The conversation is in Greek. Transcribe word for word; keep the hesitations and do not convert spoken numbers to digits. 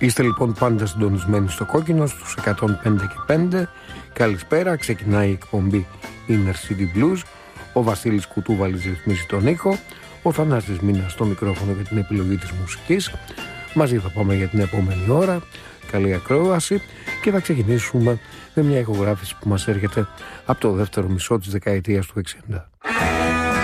Είστε λοιπόν πάντα συντονισμένοι στο κόκκινο στους εκατόν πέντε και πέντε. Καλησπέρα, ξεκινάει η εκπομπή Inner City Blues. Ο Βασίλης Κουτούβαλης ρυθμίζει τον ήχο. Ο Θανάσης Μίνας στο μικρόφωνο για την επιλογή της μουσικής. Μαζί θα πάμε για την επόμενη ώρα. Καλή ακρόαση και θα ξεκινήσουμε με μια ηχογράφηση που μας έρχεται από το δεύτερο μισό της δεκαετίας του εξήντα.